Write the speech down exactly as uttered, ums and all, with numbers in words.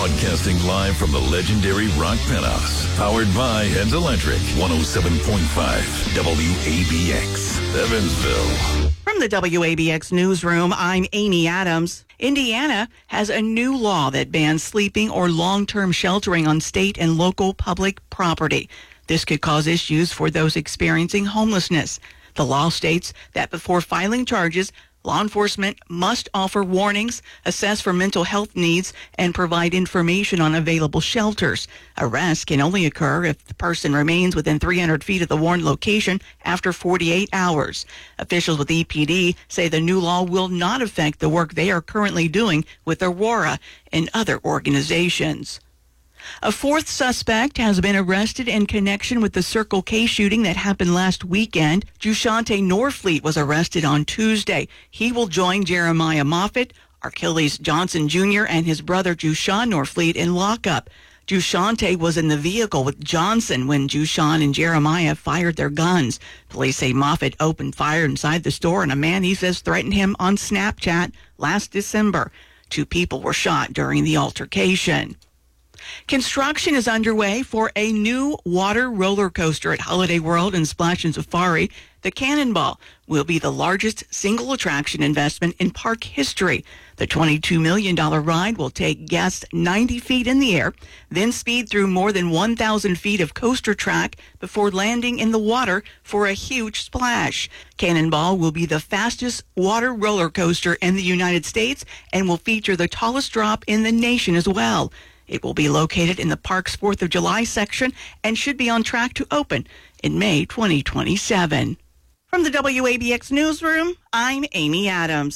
Broadcasting live from the legendary Rock Penthouse. Powered by Heads Electric. one oh seven point five W A B X, Evansville. From the W A B X newsroom, I'm Amy Adams. Indiana has a new law that bans sleeping or long-term sheltering on state and local public property. This could cause issues for those experiencing homelessness. The law states that before filing charges, law enforcement must offer warnings, assess for mental health needs, and provide information on available shelters. Arrests can only occur if the person remains within three hundred feet of the warned location after forty-eight hours. Officials with E P D say the new law will not affect the work they are currently doing with Aurora and other organizations. A fourth suspect has been arrested in connection with the Circle K shooting that happened last weekend. Jushante Norfleet was arrested on Tuesday. He will join Jeremiah Moffitt, Achilles Johnson Junior, and his brother Jushan Norfleet in lockup. Jushante was in the vehicle with Johnson when Jushan and Jeremiah fired their guns. Police say Moffitt opened fire inside the store, and a man he says threatened him on Snapchat last December. Two people were shot during the altercation. Construction is underway for a new water roller coaster at Holiday World and Splash and Safari. The Cannonball will be the largest single attraction investment in park history. The twenty-two million dollars ride will take guests ninety feet in the air, then speed through more than one thousand feet of coaster track before landing in the water for a huge splash. Cannonball will be the fastest water roller coaster in the United States and will feature the tallest drop in the nation as well. It will be located in the park's fourth of July section and should be on track to open in May twenty twenty-seven. From the W A B X newsroom, I'm Amy Adams.